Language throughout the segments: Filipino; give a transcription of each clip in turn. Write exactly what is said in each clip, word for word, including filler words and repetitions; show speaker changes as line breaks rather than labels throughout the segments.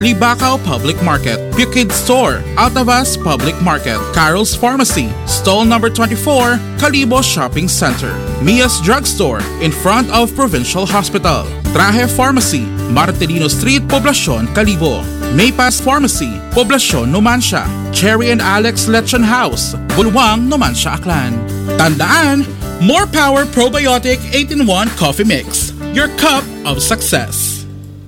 Libacao Public Market, Bukid Store, Altavas Public Market, Carol's Pharmacy, Stall number twenty-four, Calibo Shopping Center, Mia's Drugstore, in front of Provincial Hospital, Traje Pharmacy, Martirino Street, Poblacion, Calibo, Maypas Pharmacy, Poblacion, Numancia, Cherry and Alex Lechon House, Bulwang, Numancia, Aklan. Tandaan, More Power Probiotic eight in one Coffee Mix, your cup of success.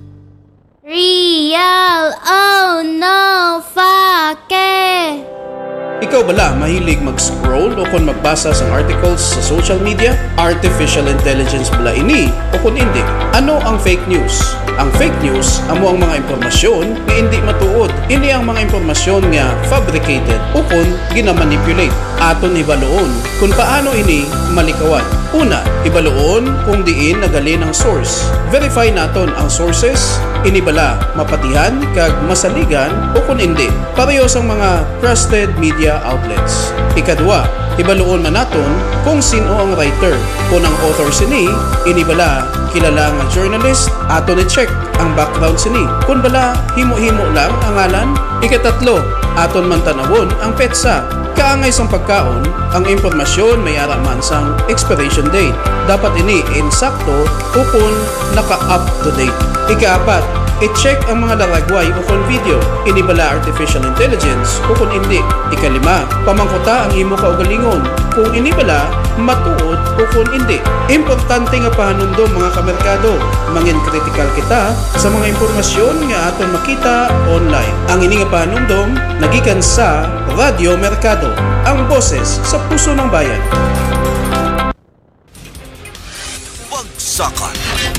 Real, oh no, fuck it.
Ikaw bala mahilig mag-scroll o kung magbasa sa articles sa social media? Artificial intelligence bala ini o kung hindi? Ano ang fake news? Ang fake news amo ang mga impormasyon nga hindi matuod. Ini ang mga impormasyon nga fabricated o kung ginamanipulate. Aton ibaloon kung paano ini malikawan. Una, ibaloon kung diin nagalin ang source. Verify naton ang sources, inibala mapatihan kag masaligan o kung hindi. Parehas ang mga trusted media outlets. Ikadua, ibaloon man naton kung sino ang writer. Kung ang author sini, inibala kilala nga journalist, aton i-check ang background sini. Kung bala himo-himo lang ang ngalan. Ikatatlo, aton man tanawon ang petsa. Kaangay sang pagkaon, ang impormasyon may araman sang expiration date. Dapat ini insakto o kung naka-up to date. Ikaapat, i-check ang mga laragway o kung video. Inibala artificial intelligence o kung hindi. Ikalima, pamangkuta ang imo kaugalingon. Kung inibala, matuod o kung hindi. Importante nga pahanumdom mga kamerkado. Mangin critical kita sa mga impormasyon nga aton makita online. Ang ini nga pahanumdom nagikan sa Radio Mercado, ang boses sa puso ng bayan.
Bagsakan.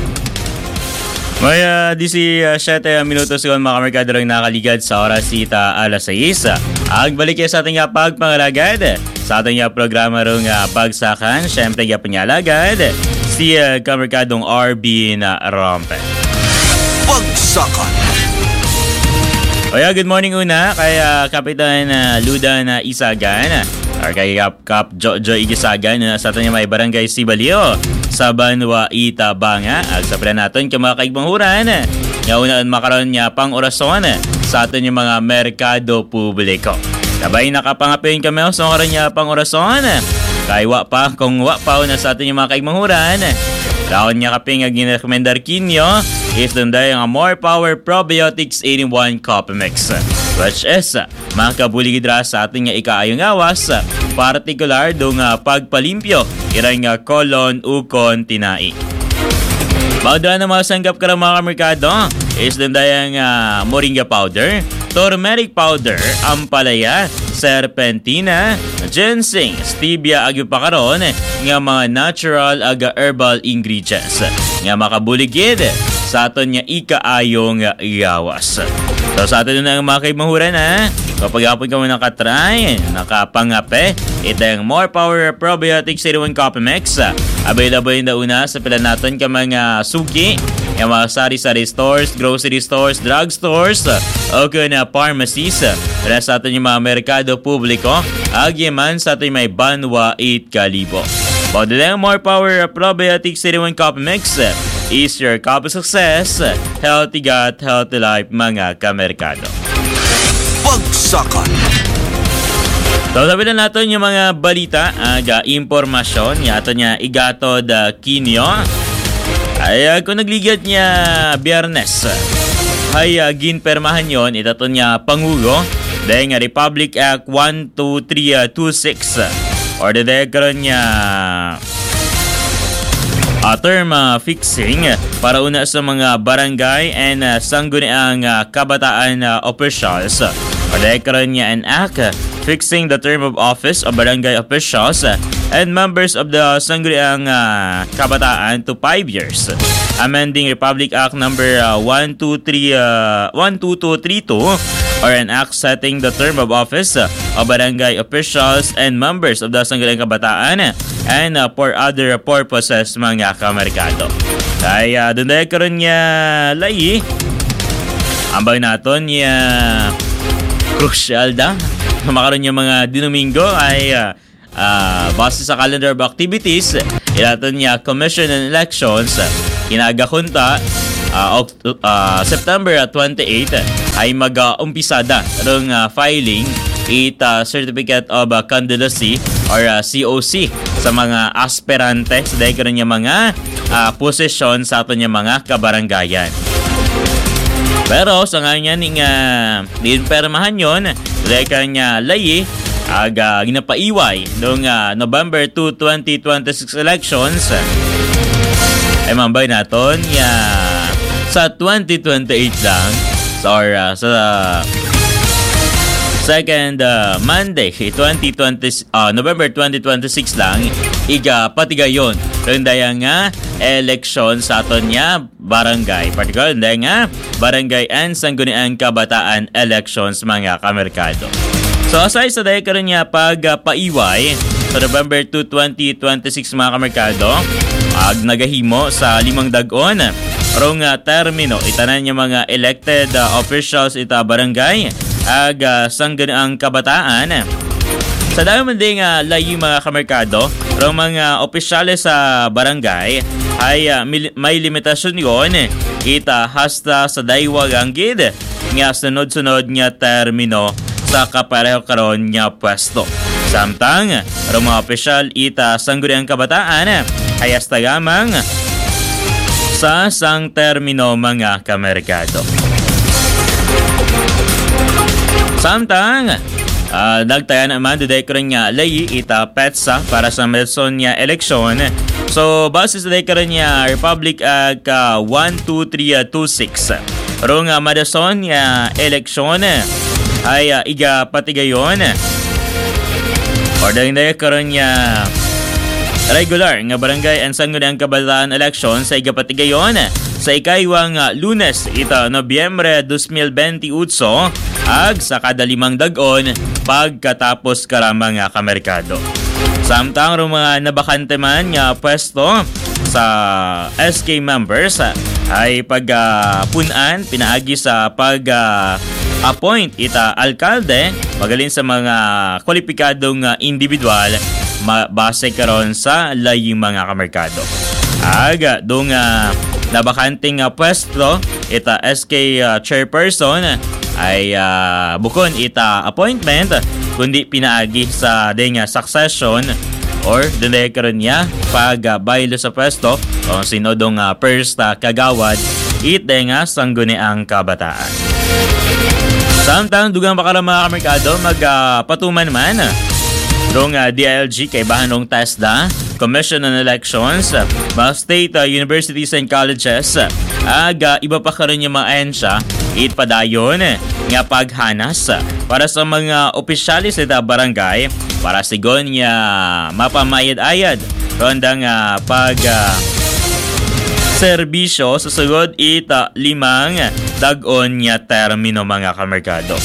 May uh, disiyete minutos ko mga kamerkado lang nakaligad sa oras sita alas sais. Agbalik sa ating pagpangalagad sa ating programa rong uh, Bagsakan. Siyempre nga panyalagad si uh, kamerkadong R B na Rompe.
Bagsakan.
Oya, good morning una kay uh, Kapitan uh, Luda na Isagan or kay Kap, Kap Jojo Igisagan na sa atin may barangay Sibalio sa Banwa Itabanga. Ag sa pala natin kay mga kaigmanghuran nga unaan makaroon niya pang orason sa atin yung mga merkado publiko. Sabay nakapangapin kami sa oras niya pang orason kay wa pa kung wa pa na sa atin yung mga kaigmanghuran. Raon niya kaping ang ginarekomendar kinyo is dunday ang More Power Probiotics eight in one Coffee Mix. Which is makabuligidra sa ating nga ikaayong awas, partikular do nga pagpalimpyo, irang nga kolon ukon tinai. Baudra na masanggap ka ng mga merkado is dunday ang uh, moringa powder, turmeric powder, ampalaya, serpentina, ginseng, stevia ag pakaron nga mga natural aga herbal ingredients nga makabuligid sa aton nga ikaayong iyawas. So sa atin na ang mga kaibanghuran ha, kapag hapon ka mo nakatry, nakapangape, ito ang More Power Probiotics eight in one Coffee Mix. Available yun na una sa pila natin ka mga suki, yung mga sari-sari stores, grocery stores, drug stores, o kung na pharmacies. Para sa atin yung mga merkado publiko, agyaman sa atin may Banwa eight Calibo. Pwede lang More Power Probiotics eight in one Coffee Mix is your cup of success, healthy gut, healthy life, mga kamerkado.
Bagsakan.
So sabi na natin yung mga balita, aga impormasyon, yato niya igatod uh, kinyo. Ay uh, kung nagligad niya Biyernes, ay uh, ginpermahan yon itato niya Pangulo, dahil nga Republic Act one two three two six, or the dekron niya Uh, term uh, fixing para una sa mga barangay and uh, sangguniang uh, kabataan uh, officials. Padekaroon niya an act uh, fixing the term of office of barangay officials uh, and members of the sangguniang uh, kabataan to five years. Amending Republic Act number uh, one two three two or an act setting the term of office uh, of barangay officials and members of the sangguniang kabataan and uh, for other purposes mga kamerkado. Kaya doon dahil karoon niya layi, ambay naton niya crucial da makaroon niya mga dinomingo ay uh, uh, base sa calendar of activities ilaton niya Commission on Elections kinagahunta uh, Oct- uh, September twenty-eighth ay mag-umpisada rong uh, filing it uh, Certificate of uh, Candidacy or uh, C O C sa mga aspirante sa dahil karon niya mga uh, posisyon sa aton niya mga kabaranggayan. Pero sa ngayon ning uh, diinpermahan yon dahil kanya layi ag uh, ginapaiway noong uh, November second, twenty twenty-six elections ay mambay naton ya sa twenty twenty-eight lang or uh, sa second uh, Monday twenty twenty uh, November twenty twenty-six lang iga patigayon ron daya nga election sa aton niya barangay particular daya nga barangay and sangguniang kabataan elections mga kamerkado. So aside sa daya karon niya pag uh, paiway sa November second, twenty twenty-six mga kamerkado ag nagahimo sa limang dag-on rong uh, termino itanan niya mga elected uh, officials ita barangay ag uh, sangguniang kabataan. Sa dami man ding uh, layo mga kamerkado, rong mga opisyales sa barangay ay uh, may limitasyon yon kita hasta sa daywagang gid nga sunod-sunod nga termino sa kapareho karon nga pwesto. Samtang rong mga opisyal ita sangguniang kabataan ay hasta gamang sa sang termino mga kamerkado. Samtang uh, nagtaya naman duday karon nga layi ita petsa para sa Medson nga eleksyon. So base sa duday karon nga Republic Act uh, one two three two six rong uh, Medson nga eleksyon ay uh, iga patigayon or duday karon nga regular nga barangay and sangguniang kabataan election sa iga patigayon sa ikaywang uh, Lunes ita Nobyembre twenty twenty-eight ag sa kada limang dag-on pagkatapos karamang nga kamerkado. Samtang ro mga nabakante man nga pwesto sa S K members ay pagpunan uh, pinaagi sa pag uh, appoint ita alkalde magalin sa mga kwalipikadong uh, individual base karon sa laying mga kamerkado. Aga dong uh, nabakanting uh, pwesto ita S K uh, chairperson ay uh, bukon ita appointment kundi pinaagi sa ding uh, succession or dili karon niya pag uh, baylo sa pwesto o sinodong uh, first uh, kagawad ite nga sangguniang kabataan. Samtang dugang bakala mga kamerkado magpatuman uh, man rong uh, D I L G kay bahanong TESDA Commission on Elections mga state uh, universities and colleges uh, ag uh, iba pa karon yung mga ensya itpadayon uh, nga paghanas uh, para sa mga opisyalis sa barangay para sigon nga mapamayad-ayad rondang uh, pag uh, serbisyo sa sugod ita limang dag-on nga termino mga kamerkado.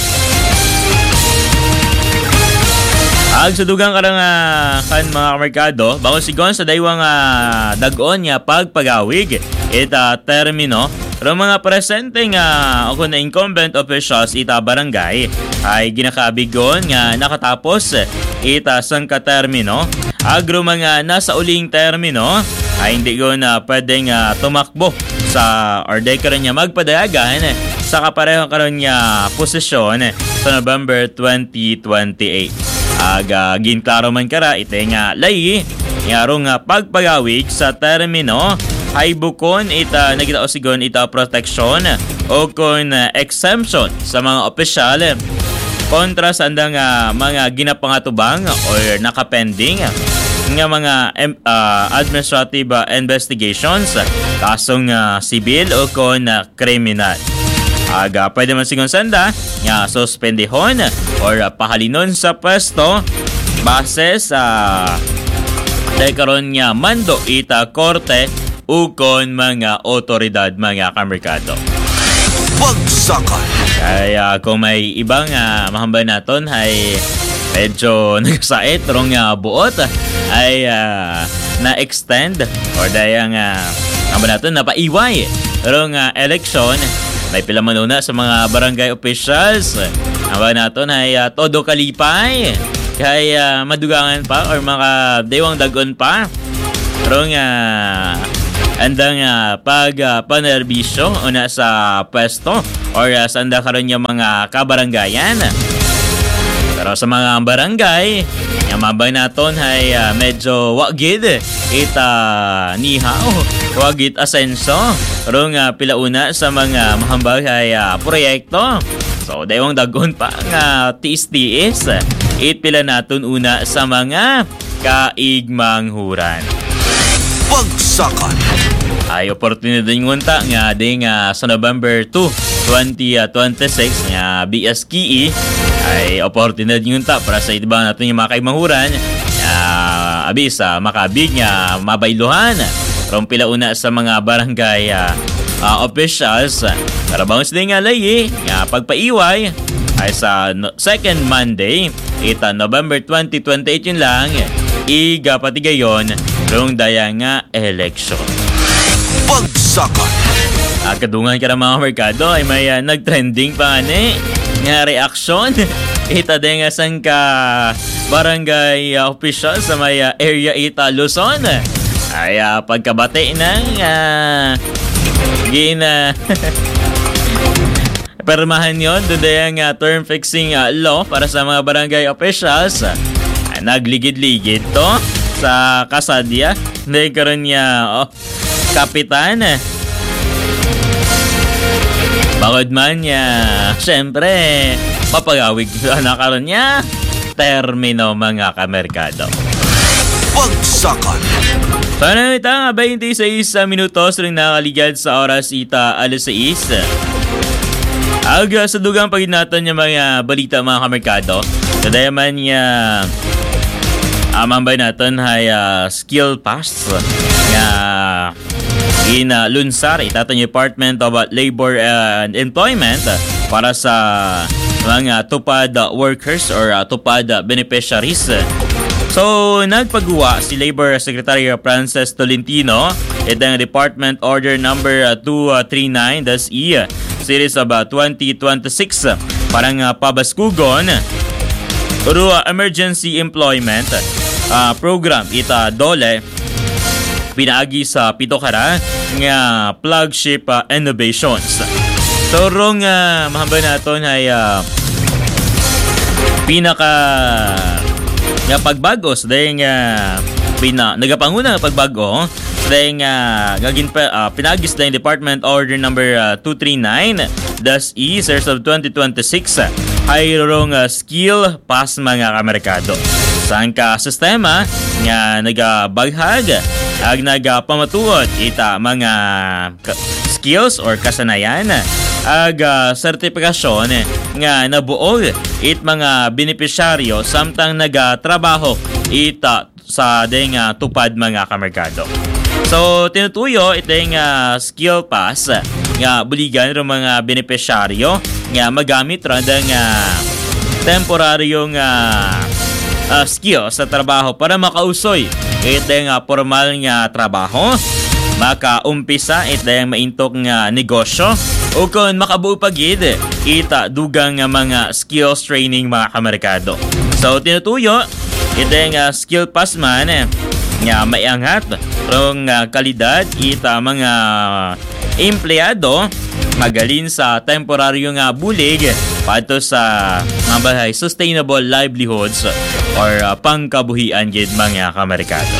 Ag sa dugang karang uh, kan mga kamerkado, bangon sigon sa daywang uh, dag-on nga pagpagawig ita termino pero mga presenteng uh, ako na incumbent officials ita barangay ay ginakabigon nga nakatapos ita sang katermino. Agro mga nasa uling termino ay hindi ko na pwedeng uh, tumakbo sa or day karon niya magpadayagan sa kapareho karon niya posisyon sa November twenty twenty-eight. Aga ginklaro man kara ite nga layi ngaro nga pagpagawig sa termino ay bukon ita nagita sigon ita protection o kon uh, exemption sa mga opisyal kontra sa andang uh, mga ginapangatubang or nakapending nga mga uh, administrative uh, investigations kasong uh, sibil o kon uh, kriminal. Aga pwede man sigon sanda nga suspendihon or uh, pahalinon sa pwesto base sa dahil karon nga mando ita korte ukon mga otoridad mga kamerkado.
Bagsakan.
Kaya kung may ibang uh, mahambay naton ay medyo nagsait rong uh, buot ay uh, na-extend or dahil nga uh, mahambay naton napaiway rong uh, election. May pila manuna sa mga barangay officials. Mahambay naton ay uh, todo kalipay kaya uh, madugangan pa or mga dewang dagon pa rong uh, andang uh, pag uh, panerbisyo una sa pwesto or uh, sa anda karon yung mga kabaranggayan. Pero sa mga barangay, yung mabay naton ay uh, medyo wagid ita nihaw, wagid asenso rong uh, pilauna sa mga mahambag ay uh, proyekto. So dayong dagon pa nga tiis-tiis it pila naton una sa mga kaigmanghuran.
Bagsakan.
Ay oportunidad ngunta nga ding uh, sa November second, twenty twenty-six nga B S K I ay oportunidad ngunta para sa iba natin yung mga kaigmanghuran uh, abis uh, makabig nga mabayluhan rong pila una sa mga barangay uh, uh, officials para bang sila nga layi nga pagpaiway ay sa no, second Monday ita November twenty twenty-eight yun lang iga patigayon rong daya nga election.
Bagsakan.
Uh, kadungan ka ng mga merkado ay may uh, nag-trending pa ni nga reaksyon ita din nga sang ka barangay uh, official sa may uh, area ita Luzon ay uh, pagkabati ng uh, gina permahan yun doon yung uh, term fixing uh, law para sa mga barangay officials uh, nagligid-ligid to sa kasadya hindi karon niya oh, kapitan bakod man niya syempre mapagawig na karon niya termino mga kamerkado.
Bagsakan.
Paano ito nga twenty-six minutos rin nakaligad sa oras ita alas sais. Aga sa dugang paginatan niya mga balita mga kamerkado. Kadayaman niya amambay natin ay uh, skill pass nga in uh, Lunsar itatan yung Department of uh, Labor and Employment uh, para sa mga tupad uh, workers or uh, tupad uh, beneficiaries. So, nagpagawa si Labor Secretary Frances Tolentino itang Department Order number uh, two thirty-nine E series of uh, twenty twenty-six parang uh, pabaskugon Uru uh, Emergency Employment uh, Program ita dole pinaagi sa pitokara nga flagship uh, innovations. So rong uh, mahambay naton ay uh, pinaka nga pagbagos dahil nga pina nagapanguna nga pagbago dahil nga gagin pa uh, pinagis dahil Department Order number uh, two thirty-nine E series of twenty twenty-six ay rong uh, skill pass mga kamerkado. Saan ka sistema nga nagabaghag ag nagapamatuod ita mga skills or kasanayan ag uh, sertifikasyon nga nabuog it mga benepisyaryo samtang nagatrabaho ita sa ding uh, tupad mga kamerkado. So tinutuyo itong uh, skill pass nga buligan ng mga benepisyaryo nga magamit randang uh, temporaryong uh, uh, skill sa trabaho para makausoy itong uh, formal nga trabaho, makaumpisa itong maintok nga negosyo o kung makabuo pagid ita dugang nga mga skills training mga kamerkado. So tinutuyo itong uh, skill pass man nga maiangat rong uh, kalidad ita mga empleyado magalin sa temporaryo nga bulig pato sa mabahay sustainable livelihoods or uh, pangkabuhian gid mga kamerkado.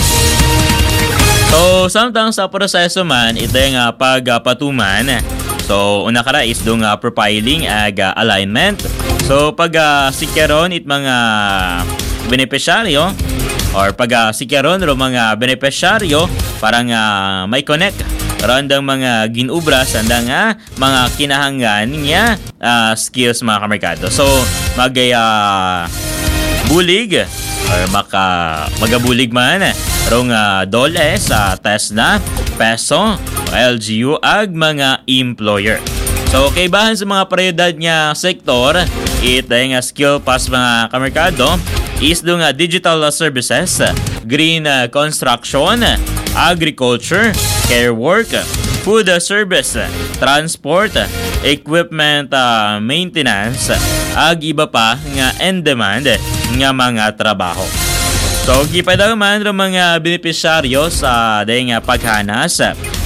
So samtang sa proseso man ito nga pagpatuman. So una kara is dong uh, profiling ag uh, alignment. So pag uh, sikeron it mga benepisyaryo or pag uh, sikeron ro mga benepisyaryo parang uh, may connect randang mga ginubra sandang nga mga kinahanglan niya uh, skills mga kamerkado. So magaya uh, bulig or maka magabulig man rong uh, dole sa test na peso L G U ag mga employer. So kaibahan sa mga prioridad niya sektor ito nga skill pass mga kamerkado is do nga digital services, green uh, construction, agriculture, care work, food service, transport, equipment uh, maintenance, ag iba pa nga in-demand nga mga trabaho. So, gipadaw man ng mga benepisyaryo sa dahil nga paghanas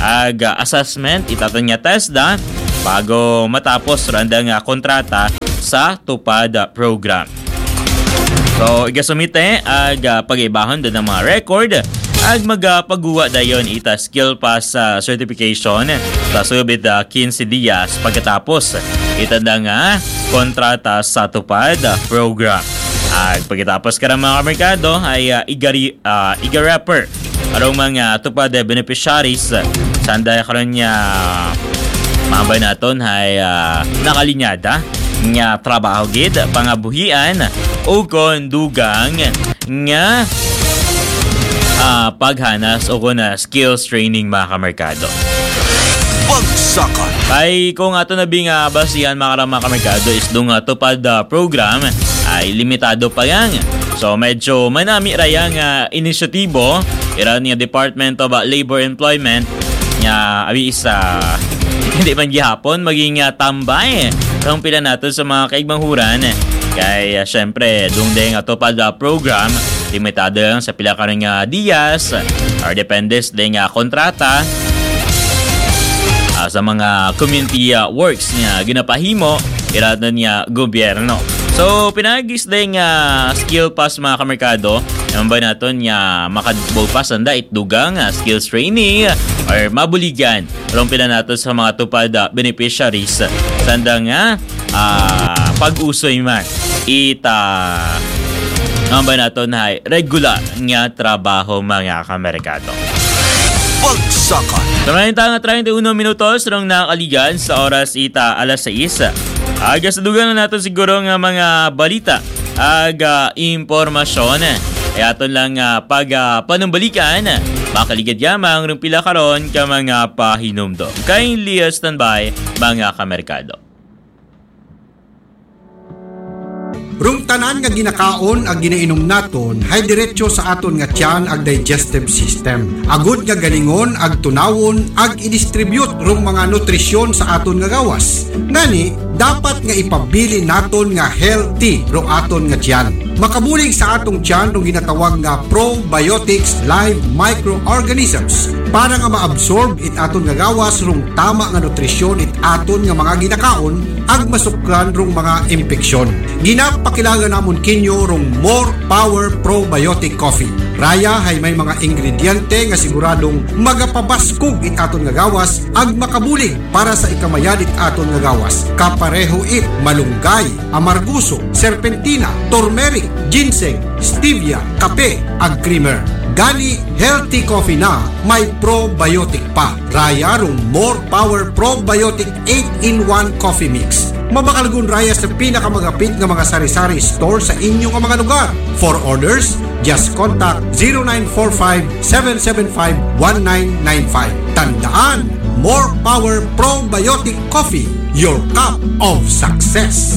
ag uh, assessment itaton nga TESDA bago matapos randa nga kontrata sa tupad uh, program. So igasumite ag uh, pag-ibahon din ng mga record ag magpagawa dayon ita skill pass uh, certification sa subit uh, quince dias pagkatapos itanda nga kontrata sa tupad uh, program. Ag pagkatapos ka mga kamerkado ay uh, igari uh, iga-rapper arong mga tupad uh, beneficiaries sanda karon niya mabay naton ay uh, nakalinyada nga trabaho gid pangabuhian o kon dugang nga uh, paghanas o kon uh, skills training mga kamerkado.
Bagsakan.
Kay kung ato na bing uh, basihan mga kamerkado is dung uh, tupad uh, program ay limitado pa yan. So medyo manami raya nga inisyatibo ira niya Department of Labor Employment nga abi isa hindi man gihapon maging uh, tambay kung pila nato sa mga kaigmanghuran kay uh, syempre dung ding uh, tupad uh, program limitado lang sa pila ka nga dias or dependes ding uh, kontrata uh, sa mga community uh, works niya ginapahimo ira niya gobyerno. So, pinagis din nga uh, skill pass mga kamerkado. Naman ba natin nga uh, makadbog anda itdugang uh, skills training or mabuligan. Parang pila natin sa mga tupad uh, beneficiaries. Sanda nga uh, pag-usoy man. Ita naman ba natin ay regular nga trabaho mga kamerkado.
Bagsakan.
Tamayin tayo nga thirty-one minutos rong nakaligan sa oras ita alas sais. Aga sa dugan na natin siguro nga mga balita aga impormasyon ay aton lang uh, pag uh, panumbalikan makaligad yamang rong pila karon ka mga pahinumdom. Kindly standby mga kamerkado.
Rung tanan nga ginakaon ag ginainom naton hay diretso sa aton nga tiyan ag digestive system. Agud nga galingon ag tunawon ag i-distribute rung mga nutrisyon sa aton nga gawas. Ngani dapat nga ipabili naton nga healthy rung aton nga tiyan. Makabulig sa atong tiyan rung ginatawag nga probiotics live microorganisms para nga maabsorb it aton nga gawas rung tama nga nutrisyon it aton nga mga ginakaon ag masukran rung mga impeksyon. Ginapakilangan namon kinyo rung More Power Probiotic Coffee. Raya hay may mga ingrediente nga siguradong magapabaskog it aton nga gawas ag makabulig para sa ikamayad it aton nga gawas. Kapareho it malunggay, amarguso, serpentina, turmeric, ginseng, stevia, kape ag creamer. Gani healthy coffee na may probiotic pa. Raya rung More Power Probiotic eight in one Coffee Mix. Mabakalgun raya sa pinakamagapit ng mga sari-sari store sa inyong mga lugar. For orders, just contact zero nine four five, seven seven five, one nine nine five. Tandaan, More Power Probiotic Coffee, your cup of success.